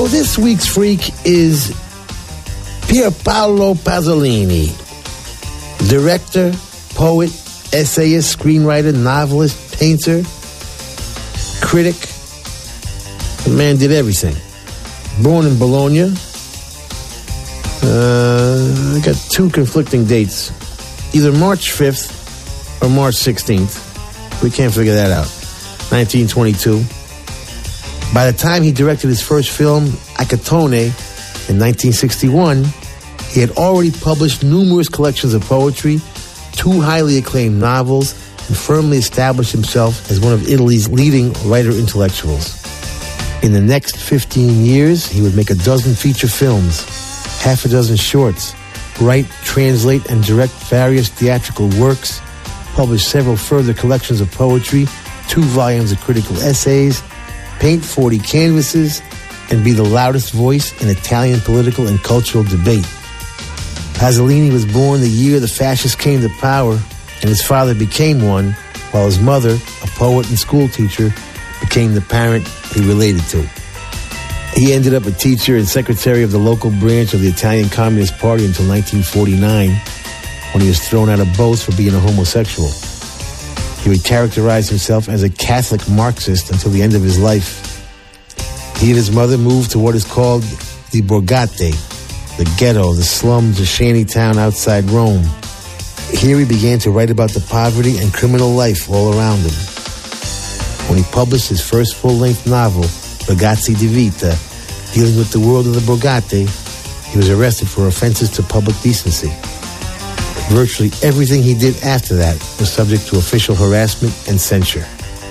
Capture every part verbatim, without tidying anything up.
Well, this week's freak is Pierpaolo Pasolini, director, poet, essayist, screenwriter, novelist, painter, critic. The man did everything. Born in Bologna. Uh, I got two conflicting dates. Either March fifth or March sixteenth. We can't figure that out. nineteen twenty-two. By the time he directed his first film, Acatone, in nineteen sixty-one, he had already published numerous collections of poetry, two highly acclaimed novels, and firmly established himself as one of Italy's leading writer-intellectuals. In the next fifteen years, he would make a dozen feature films, half a dozen shorts, write, translate, and direct various theatrical works, publish several further collections of poetry, two volumes of critical essays, paint forty canvases, and be the loudest voice in Italian political and cultural debate. Pasolini was born the year the fascists came to power, and his father became one, while his mother, a poet and schoolteacher, became the parent he related to. He ended up a teacher and secretary of the local branch of the Italian Communist Party until nineteen forty-nine, when he was thrown out of both for being a homosexual. He would characterize himself as a Catholic Marxist until the end of his life. He and his mother moved to what is called the Borgate, the ghetto, the slums, the shanty town outside Rome. Here he began to write about the poverty and criminal life all around him. When he published his first full-length novel, Ragazzi di Vita, dealing with the world of the Borgate, he was arrested for offenses to public decency. Virtually everything he did after that was subject to official harassment and censure.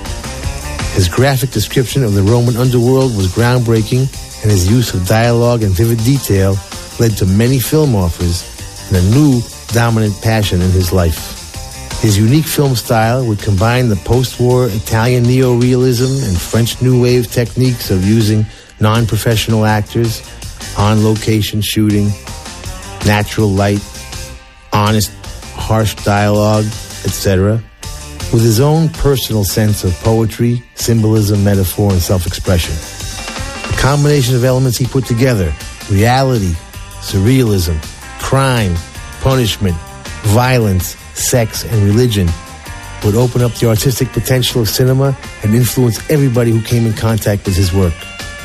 His graphic description of the Roman underworld was groundbreaking, and his use of dialogue and vivid detail led to many film offers and a new dominant passion in his life. His unique film style would combine the post-war Italian neorealism and French New Wave techniques of using non-professional actors, on-location shooting, natural light, honest, harsh dialogue, et cetera, with his own personal sense of poetry, symbolism, metaphor, and self-expression. The combination of elements he put together, reality, surrealism, crime, punishment, violence, sex, and religion, would open up the artistic potential of cinema and influence everybody who came in contact with his work.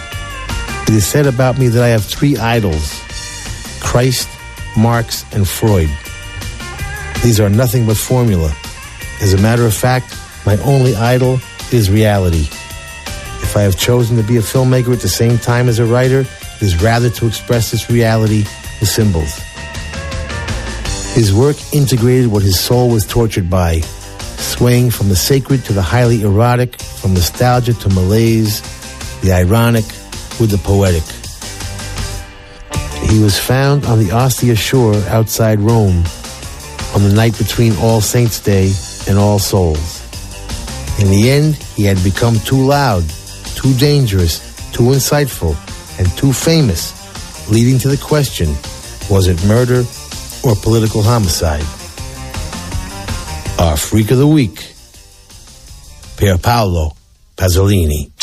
It is said about me that I have three idols: Christ, Marx, and Freud. These are nothing but formula. As a matter of fact, my only idol is reality. If I have chosen to be a filmmaker at the same time as a writer, it is rather to express this reality with symbols. His work integrated what his soul was tortured by, swaying from the sacred to the highly erotic, from nostalgia to malaise, the ironic with the poetic. He was found on the Ostia shore outside Rome on the night between All Saints' Day and All Souls. In the end, he had become too loud, too dangerous, too insightful, and too famous, leading to the question, was it murder or political homicide? Our Freak of the Week, Pierpaolo Pasolini.